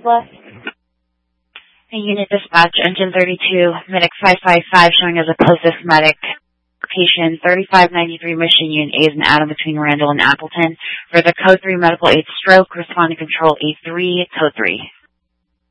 left. Unit dispatch, engine 32, medic 555, showing as a post-asthmatic patient, 3593 Mission Unit A is an atom between Randall and Appleton. For the code 3 medical aid stroke, respond to control A3, code 3.